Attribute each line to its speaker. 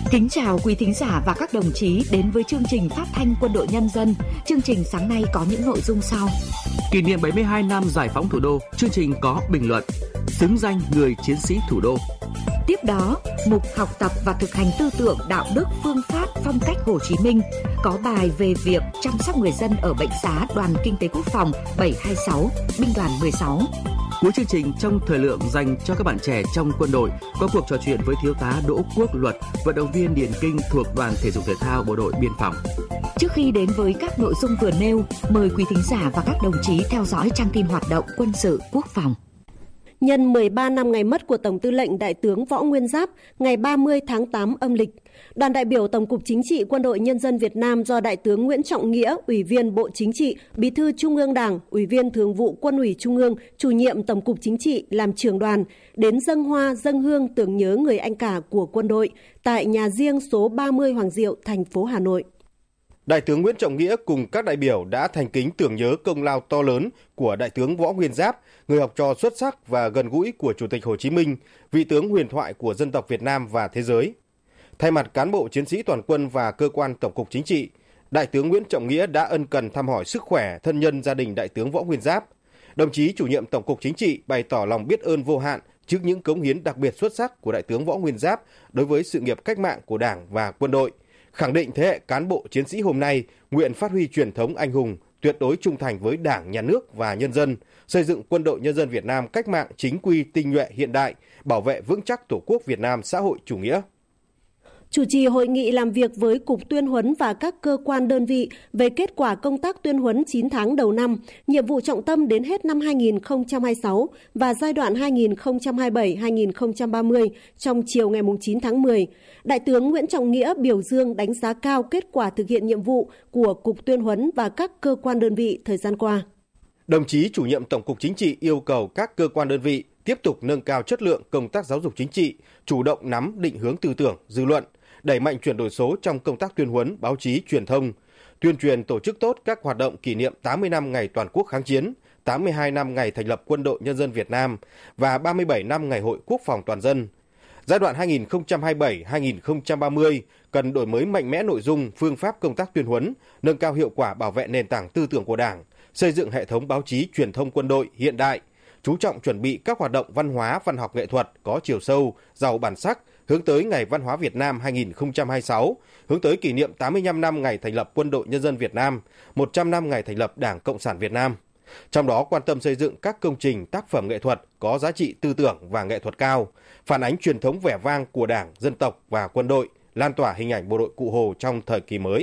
Speaker 1: Kính chào quý thính giả và các đồng chí đến với chương trình phát thanh Quân đội Nhân dân. Chương trình sáng nay có những nội dung sau.
Speaker 2: Kỷ niệm 72 năm giải phóng thủ đô, chương trình có bình luận xứng danh người chiến sĩ thủ đô.
Speaker 1: Tiếp đó, mục học tập và thực hành tư tưởng đạo đức phương pháp phong cách Hồ Chí Minh có bài về việc chăm sóc người dân ở bệnh xá Đoàn Kinh tế Quốc phòng 726, Binh đoàn 16.
Speaker 2: Cuối chương trình, trong thời lượng dành cho các bạn trẻ trong quân đội, có cuộc trò chuyện với Thiếu tá Đỗ Quốc Luật, vận động viên điền kinh thuộc Đoàn Thể dục Thể thao Bộ đội Biên phòng.
Speaker 1: Trước khi đến với các nội dung vừa nêu, mời quý thính giả và các đồng chí theo dõi trang tin hoạt động quân sự quốc phòng.
Speaker 3: Nhân 13 năm ngày mất của Tổng tư lệnh Đại tướng Võ Nguyên Giáp, ngày 30 tháng 8 âm lịch, đoàn đại biểu Tổng cục Chính trị Quân đội Nhân dân Việt Nam do Đại tướng Nguyễn Trọng Nghĩa, Ủy viên Bộ Chính trị, Bí thư Trung ương Đảng, Ủy viên Thường vụ Quân ủy Trung ương, Chủ nhiệm Tổng cục Chính trị làm trưởng đoàn, đến dâng hoa dâng hương tưởng nhớ người anh cả của quân đội tại nhà riêng số 30 Hoàng Diệu, thành phố Hà Nội.
Speaker 4: Đại tướng Nguyễn Trọng Nghĩa cùng các đại biểu đã thành kính tưởng nhớ công lao to lớn của Đại tướng Võ Nguyên Giáp, người học trò xuất sắc và gần gũi của Chủ tịch Hồ Chí Minh, vị tướng huyền thoại của dân tộc Việt Nam và thế giới. Thay mặt cán bộ chiến sĩ toàn quân và cơ quan Tổng cục Chính trị, Đại tướng Nguyễn Trọng Nghĩa đã ân cần thăm hỏi sức khỏe thân nhân gia đình Đại tướng Võ Nguyên Giáp. Đồng chí Chủ nhiệm Tổng cục Chính trị bày tỏ lòng biết ơn vô hạn trước những cống hiến đặc biệt xuất sắc của Đại tướng Võ Nguyên Giáp đối với sự nghiệp cách mạng của Đảng và quân đội, khẳng định thế hệ cán bộ chiến sĩ hôm nay nguyện phát huy truyền thống anh hùng, tuyệt đối trung thành với Đảng, Nhà nước và nhân dân, xây dựng Quân đội Nhân dân Việt Nam cách mạng chính quy, tinh nhuệ, hiện đại, bảo vệ vững chắc Tổ quốc Việt Nam xã hội chủ nghĩa.
Speaker 3: Chủ trì hội nghị làm việc với Cục Tuyên huấn và các cơ quan đơn vị về kết quả công tác tuyên huấn 9 tháng đầu năm, nhiệm vụ trọng tâm đến hết năm 2026 và giai đoạn 2027-2030 trong chiều ngày 9 tháng 10, Đại tướng Nguyễn Trọng Nghĩa biểu dương đánh giá cao kết quả thực hiện nhiệm vụ của Cục Tuyên huấn và các cơ quan đơn vị thời gian qua.
Speaker 4: Đồng chí Chủ nhiệm Tổng cục Chính trị yêu cầu các cơ quan đơn vị tiếp tục nâng cao chất lượng công tác giáo dục chính trị, chủ động nắm định hướng tư tưởng, dư luận, đẩy mạnh chuyển đổi số trong công tác tuyên huấn, báo chí, truyền thông, tuyên truyền tổ chức tốt các hoạt động kỷ niệm 80 năm ngày toàn quốc kháng chiến, 82 năm ngày thành lập Quân đội Nhân dân Việt Nam và 37 năm ngày Hội Quốc phòng toàn dân. Giai đoạn 2027-2030 cần đổi mới mạnh mẽ nội dung, phương pháp công tác tuyên huấn, nâng cao hiệu quả bảo vệ nền tảng tư tưởng của Đảng, xây dựng hệ thống báo chí truyền thông quân đội hiện đại, chú trọng chuẩn bị các hoạt động văn hóa, văn học nghệ thuật có chiều sâu, giàu bản sắc, hướng tới Ngày Văn hóa Việt Nam 2026, hướng tới kỷ niệm 85 năm ngày thành lập Quân đội Nhân dân Việt Nam, 100 năm ngày thành lập Đảng Cộng sản Việt Nam. Trong đó quan tâm xây dựng các công trình, tác phẩm nghệ thuật có giá trị tư tưởng và nghệ thuật cao, phản ánh truyền thống vẻ vang của Đảng, dân tộc và quân đội, lan tỏa hình ảnh bộ đội Cụ Hồ trong thời kỳ mới.